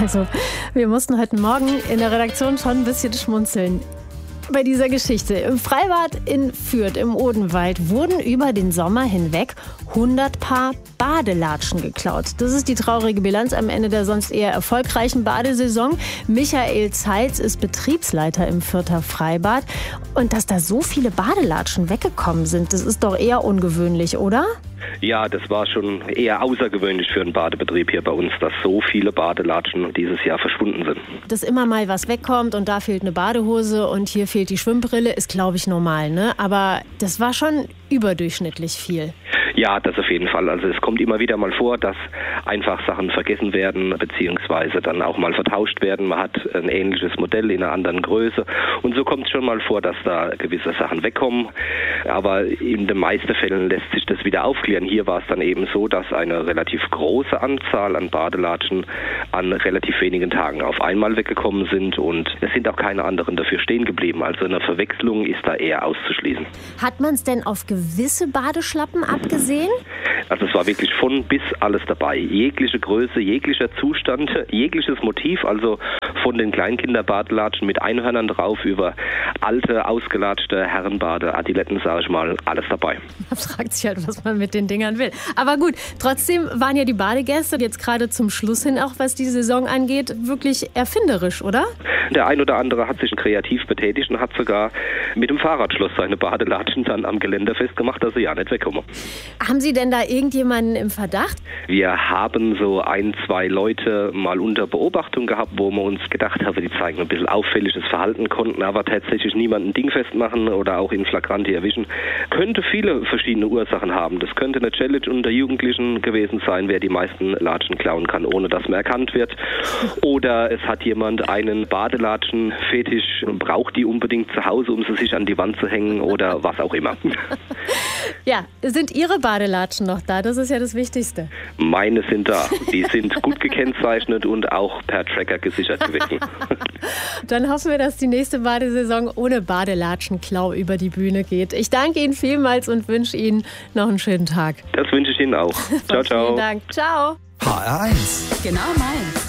Also, wir mussten heute Morgen in der Redaktion schon ein bisschen schmunzeln. Bei dieser Geschichte. Im Freibad in Fürth im Odenwald wurden über den Sommer hinweg 100 Paar Badelatschen geklaut. Das ist die traurige Bilanz am Ende der sonst eher erfolgreichen Badesaison. Michael Zeitz ist Betriebsleiter im Fürther Freibad. Und dass da so viele Badelatschen weggekommen sind, das ist doch eher ungewöhnlich, oder? Ja, das war schon eher außergewöhnlich für einen Badebetrieb hier bei uns, dass so viele Badelatschen dieses Jahr verschwunden sind. Dass immer mal was wegkommt und da fehlt eine Badehose und hier fehlt die Schwimmbrille, ist, glaube ich, normal, ne? Aber das war schon überdurchschnittlich viel. Ja, das auf jeden Fall. Also es kommt immer wieder mal vor, dass einfach Sachen vergessen werden, beziehungsweise dann auch mal vertauscht werden. Man hat ein ähnliches Modell in einer anderen Größe. Und so kommt es schon mal vor, dass da gewisse Sachen wegkommen. Aber in den meisten Fällen lässt sich das wieder aufklären. Hier war es dann eben so, dass eine relativ große Anzahl an Badelatschen an relativ wenigen Tagen auf einmal weggekommen sind. Und es sind auch keine anderen dafür stehen geblieben. Also eine Verwechslung ist da eher auszuschließen. Hat man es denn auf gewisse Badeschlappen abgesehen? Also es war wirklich von bis alles dabei. Jegliche Größe, jeglicher Zustand, jegliches Motiv, also von den Kleinkinderbadelatschen mit Einhörnern drauf über alte, ausgelatschte Herrenbade, Adiletten, sage ich mal, alles dabei. Man fragt sich halt, was man mit den Dingern will. Aber gut, trotzdem waren ja die Badegäste jetzt gerade zum Schluss hin, auch was die Saison angeht, wirklich erfinderisch, oder? Der ein oder andere hat sich kreativ betätigt und hat sogar mit dem Fahrradschloss seine Badelatschen dann am Geländer festgemacht, dass sie ja nicht wegkommen. Haben Sie denn da irgendjemanden im Verdacht? Wir haben so 1, 2 Leute mal unter Beobachtung gehabt, wo wir uns gedacht haben, die zeigen ein bisschen auffälliges Verhalten, konnten aber tatsächlich niemanden dingfest machen oder auch in Flagranti erwischen. Könnte viele verschiedene Ursachen haben. Das könnte eine Challenge unter Jugendlichen gewesen sein, wer die meisten Latschen klauen kann, ohne dass man erkannt wird. Oder es hat jemand einen Badelatschen-Fetisch und braucht die unbedingt zu Hause, um sie sich an die Wand zu hängen oder was auch immer. Ja, sind Ihre Badelatschen noch da? Das ist ja das Wichtigste. Meine sind da. Die sind gut gekennzeichnet und auch per Tracker gesichert gewesen. Dann hoffen wir, dass die nächste Badesaison ohne Badelatschenklau über die Bühne geht. Ich danke Ihnen vielmals und wünsche Ihnen noch einen schönen Tag. Das wünsche ich Ihnen auch. Ciao, ciao. Vielen Dank. Ciao. HR1. Genau meins.